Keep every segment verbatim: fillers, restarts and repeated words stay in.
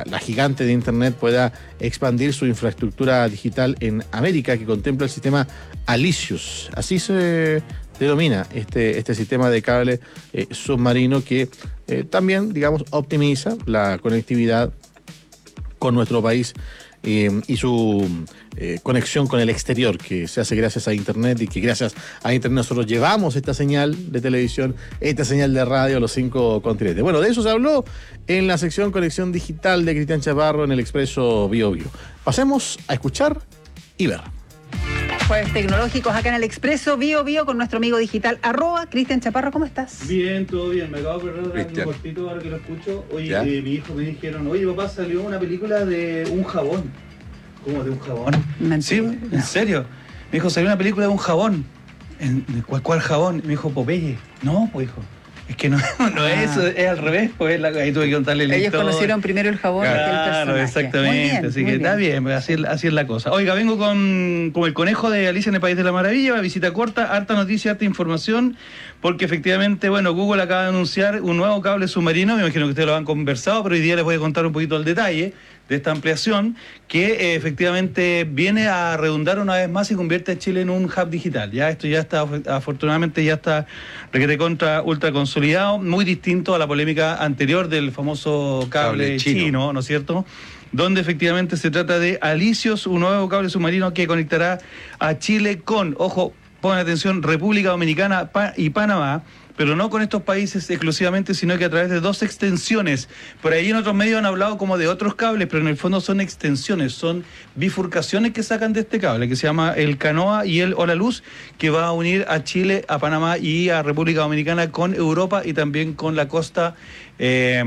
la gigante de Internet pueda expandir su infraestructura digital en América, que contempla el sistema Alicius. Así se denomina este, este sistema de cable eh, submarino que eh, también, digamos, optimiza la conectividad con nuestro país eh, y su eh, conexión con el exterior, que se hace gracias a Internet, y que gracias a Internet nosotros llevamos esta señal de televisión, esta señal de radio a los cinco continentes. Bueno, de eso se habló en la sección Conexión Digital de Cristian Chaparro en el Expreso Bio Bio. Pasemos a escuchar y ver. Jueves tecnológicos acá en el Expreso Bio Bio con nuestro amigo digital arroba Cristian Chaparro. ¿Cómo estás? Bien, todo bien. Me acabo de acordar de un cortito ahora que lo escucho. Oye, eh, mi hijo me dijeron, oye papá, salió una película de un jabón. ¿Cómo de un jabón? Mentira. Sí, en serio. Me dijo, salió una película de un jabón. ¿En, ¿cuál, ¿Cuál jabón? Me dijo, Popeye. No, pues hijo. Es que no, no ah. es eso, es al revés, pues la, ahí tuve que contarle el Ellos historia. conocieron primero el jabón claro, que el personaje. Exactamente, bien, así que bien. está bien, así, así es la cosa. Oiga, vengo con, con el conejo de Alicia en el País de la Maravilla, una visita corta, harta noticia, harta información, porque efectivamente, bueno, Google acaba de anunciar un nuevo cable submarino, me imagino que ustedes lo han conversado, pero hoy día les voy a contar un poquito el detalle de esta ampliación, que eh, efectivamente viene a redundar una vez más y convierte a Chile en un hub digital. Ya esto ya está, afortunadamente ya está requete contra ultra consolidado, muy distinto a la polémica anterior del famoso cable, cable chino. chino, ¿no es cierto? Donde efectivamente se trata de Alicios, un nuevo cable submarino que conectará a Chile con, ojo, pongan atención, República Dominicana y Panamá, pero no con estos países exclusivamente, sino que a través de dos extensiones. Por ahí en otros medios han hablado como de otros cables, pero en el fondo son extensiones, son bifurcaciones que sacan de este cable, que se llama el Canoa y el Hola Luz, que va a unir a Chile, a Panamá y a República Dominicana con Europa y también con la costa eh,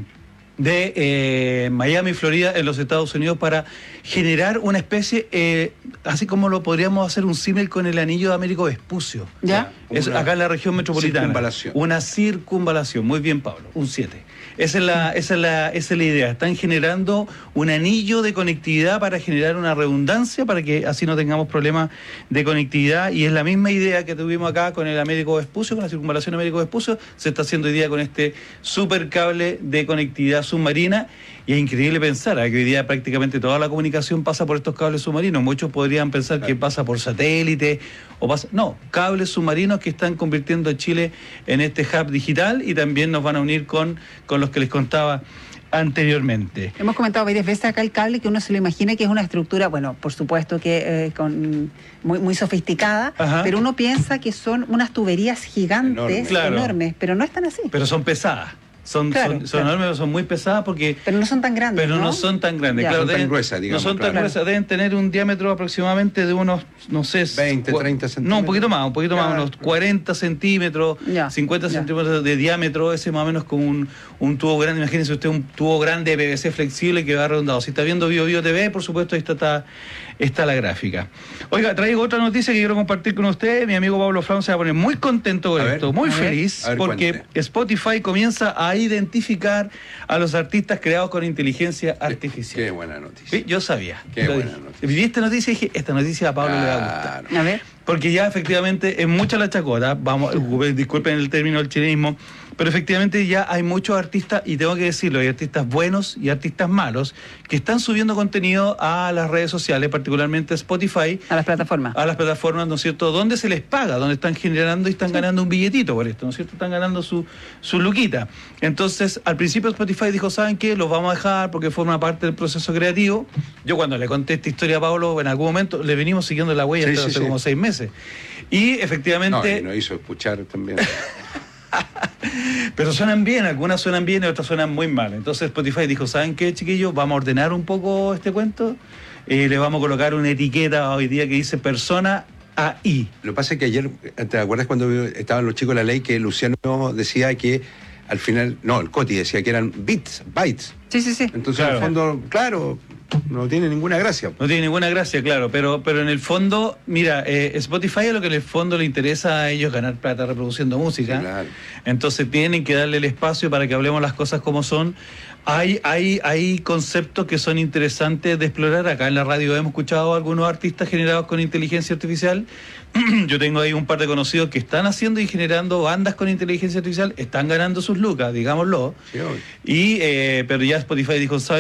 de eh, Miami, Florida, en los Estados Unidos, para generar una especie, eh, así como lo podríamos hacer un símil con el anillo de Américo Vespucio. ¿Ya? Es acá en la región metropolitana. Circunvalación. Una circunvalación. Muy bien, Pablo. Un siete. Esa es la, esa es la, esa es la idea. Están generando un anillo de conectividad para generar una redundancia, para que así no tengamos problemas de conectividad. Y es la misma idea que tuvimos acá con el Américo Vespucio, con la circunvalación Américo Vespucio. Se está haciendo hoy día con este supercable de conectividad submarina. Y es increíble pensar ¿eh? que hoy día prácticamente toda la comunicación pasa por estos cables submarinos. Muchos podrían pensar claro. que pasa por satélite o pasa... No, cables submarinos que están convirtiendo a Chile en este hub digital, y también nos van a unir con, con los que les contaba anteriormente. Hemos comentado varias veces acá el cable, que uno se lo imagina que es una estructura, bueno, por supuesto que eh, con, muy, muy sofisticada, Ajá. pero uno piensa que son unas tuberías gigantes, Enorme. claro. enormes, pero no están así. Pero son pesadas. Son, claro, son, son claro. enormes, son muy pesadas porque... Pero no son tan grandes, Pero no, no son tan grandes, ya. claro. No son deben, tan gruesas, digamos. No son claro. tan gruesas, deben tener un diámetro aproximadamente de unos, no sé... veinte, treinta centímetros. No, un poquito más, un poquito ya. más, unos cuarenta centímetros, ya. cincuenta ya. centímetros de diámetro, ese más o menos con un, un tubo grande. Imagínense usted un tubo grande de P V C flexible que va redondado. Si está viendo Bio Bio T V, por supuesto, ahí está, está, está la gráfica. Oiga, traigo otra noticia que quiero compartir con usted. Mi amigo Pablo Fraun se va a poner muy contento con a esto, ver, muy feliz, ver, porque cuente. Spotify comienza a identificar a los artistas creados con inteligencia artificial. Qué buena noticia. ¿Sí? Yo sabía. Qué Yo buena dije. noticia. Vi esta noticia y dije, esta noticia a Pablo claro. le va a gustar. A ver. Porque ya efectivamente es mucha la chacota, vamos, disculpen el término del chilenismo, pero efectivamente ya hay muchos artistas, y tengo que decirlo, hay artistas buenos y artistas malos, que están subiendo contenido a las redes sociales, particularmente Spotify. A las plataformas. A las plataformas, ¿no es cierto?, donde se les paga, donde están generando y están sí. ganando un billetito por esto, ¿no es cierto?, están ganando su, su luquita. Entonces, al principio Spotify dijo, ¿saben qué? Los vamos a dejar porque forma parte del proceso creativo. Yo cuando le conté esta historia a Pablo, en algún momento le venimos siguiendo la huella sí, hasta sí, hace sí. como seis meses. Y efectivamente... No, y nos hizo escuchar también. Pero suenan bien, algunas suenan bien y otras suenan muy mal. Entonces Spotify dijo, ¿saben qué, chiquillos? Vamos a ordenar un poco este cuento. Eh, le vamos a colocar una etiqueta hoy día que dice persona A I. Lo que pasa es que ayer, ¿te acuerdas cuando estaban los chicos de la ley que Luciano decía que al final, no, el Coti decía que eran bits, bytes? Sí, sí, sí. Entonces, claro. en el fondo, claro... No tiene ninguna gracia. No tiene ninguna gracia, claro, pero, pero en el fondo, mira, eh, Spotify es lo que en el fondo le interesa a ellos ganar plata reproduciendo música. Sí, claro. Entonces tienen que darle el espacio para que hablemos las cosas como son. Hay, hay, hay conceptos que son interesantes de explorar. Acá en la radio hemos escuchado a algunos artistas generados con inteligencia artificial. Yo tengo ahí un par de conocidos que están haciendo y generando bandas con inteligencia artificial, están ganando sus lucas, digámoslo. Sí, y eh, pero ya Spotify dijo, ¿sabes?